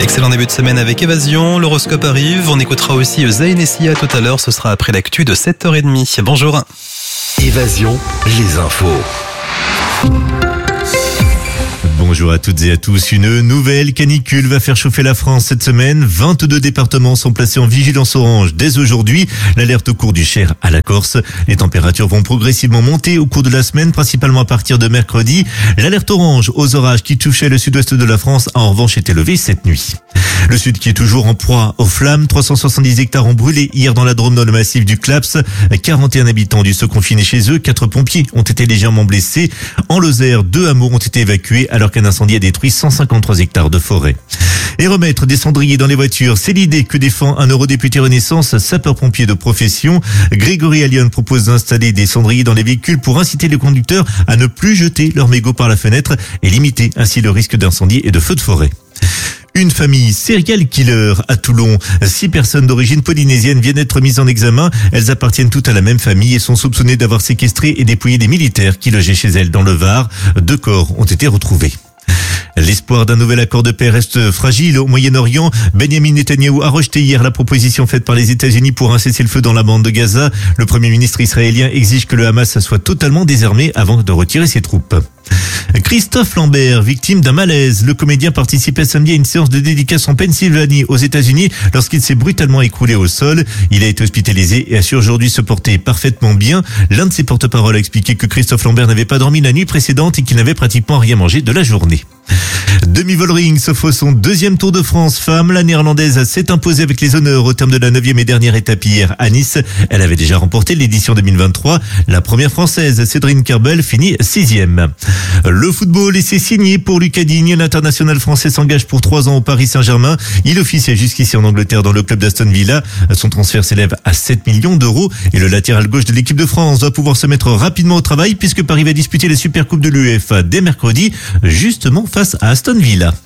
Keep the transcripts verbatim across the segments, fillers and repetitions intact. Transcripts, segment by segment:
Excellent début de semaine avec Évasion, l'horoscope arrive, on écoutera aussi Zayn et Sia tout à l'heure, ce sera après l'actu de sept heures trente. Bonjour. Évasion, les infos. Bonjour à toutes et à tous. Une nouvelle canicule va faire chauffer la France cette semaine. vingt-deux départements sont placés en vigilance orange dès aujourd'hui. L'alerte au cours du Cher à la Corse. Les températures vont progressivement monter au cours de la semaine, principalement à partir de mercredi. L'alerte orange aux orages qui touchaient le sud-ouest de la France a en revanche été levée cette nuit. Le sud qui est toujours en proie aux flammes. trois cent soixante-dix hectares ont brûlé hier dans la Drôme dans le massif du Claps. quarante et un habitants ont dû se confiner chez eux. Quatre pompiers ont été légèrement blessés. En Lozère, deux hameaux ont été évacués alors qu'un incendie a détruit cent cinquante-trois hectares de forêt. Et remettre des cendriers dans les voitures, c'est l'idée que défend un eurodéputé Renaissance, sapeur-pompier de profession. Grégory Allione propose d'installer des cendriers dans les véhicules pour inciter les conducteurs à ne plus jeter leurs mégots par la fenêtre et limiter ainsi le risque d'incendie et de feux de forêt. Une famille serial killer à Toulon. Six personnes d'origine polynésienne viennent d'être mises en examen. Elles appartiennent toutes à la même famille et sont soupçonnées d'avoir séquestré et dépouillé des militaires qui logeaient chez elles dans le Var. Deux corps ont été retrouvés. L'espoir d'un nouvel accord de paix reste fragile au Moyen-Orient. Benjamin Netanyahou a rejeté hier la proposition faite par les États-Unis pour un cessez-le-feu dans la bande de Gaza. Le Premier ministre israélien exige que le Hamas soit totalement désarmé avant de retirer ses troupes. Christophe Lambert, victime d'un malaise. Le comédien participait samedi à une séance de dédicace en Pennsylvanie, aux États-Unis, lorsqu'il s'est brutalement écroulé au sol. Il a été hospitalisé et assure aujourd'hui se porter parfaitement bien. L'un de ses porte-paroles a expliqué que Christophe Lambert n'avait pas dormi la nuit précédente et qu'il n'avait pratiquement rien mangé de la journée. Demi-Vollering s'offre son deuxième Tour de France femme. La néerlandaise s'est imposée avec les honneurs au terme de la neuvième et dernière étape hier à Nice. Elle avait déjà remporté l'édition deux mille vingt-trois. La première française, Cédrine Kerbel, finit sixième. Le football, et c'est signé pour Lucas Digne. L'international français s'engage pour trois ans au Paris Saint-Germain. Il officie jusqu'ici en Angleterre dans le club d'Aston Villa. Son transfert s'élève à sept millions d'euros et le latéral gauche de l'équipe de France doit pouvoir se mettre rapidement au travail puisque Paris va disputer les Supercoupes de l'UEFA dès mercredi, justement face à Aston Villa.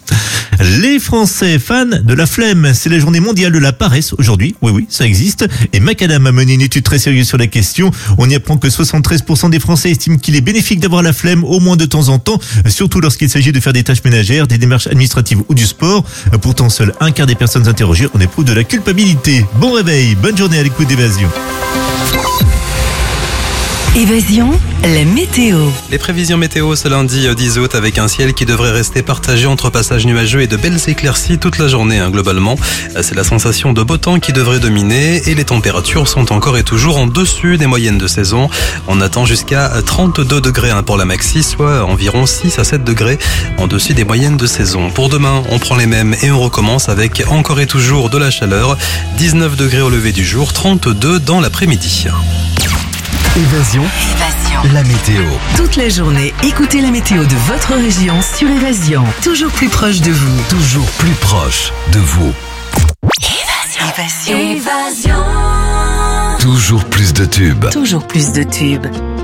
Les Français fans de la flemme, c'est la journée mondiale de la paresse aujourd'hui. Oui, oui, ça existe. Et Macadam a mené une étude très sérieuse sur la question. On y apprend que soixante-treize pour cent des Français estiment qu'il est bénéfique d'avoir la flemme au moins de temps en temps, surtout lorsqu'il s'agit de faire des tâches ménagères, des démarches administratives ou du sport. Pourtant, seul un quart des personnes interrogées en éprouvent de la culpabilité. Bon réveil, bonne journée à l'écoute d'Évasion. Évasion, la météo. Les prévisions météo ce lundi dix août avec un ciel qui devrait rester partagé entre passages nuageux et de belles éclaircies toute la journée hein, globalement. C'est la sensation de beau temps qui devrait dominer et les températures sont encore et toujours en dessus des moyennes de saison. On attend jusqu'à trente-deux degrés hein, pour la maxi, soit environ six à sept degrés en dessus des moyennes de saison. Pour demain, on prend les mêmes et on recommence avec encore et toujours de la chaleur. dix-neuf degrés au lever du jour, trente-deux dans l'après-midi. Évasion, Évasion. la météo. Toute la journée, écoutez la météo de votre région sur Évasion. Toujours plus proche de vous. Toujours plus proche de vous. Évasion. Évasion. Toujours plus de tubes. Toujours plus de tubes.